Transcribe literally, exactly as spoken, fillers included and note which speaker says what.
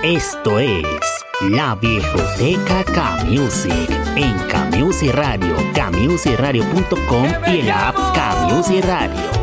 Speaker 1: Esto es La Viejoteca K-Music en K-Music Radio, K music radio punto com y la app K-Music Radio.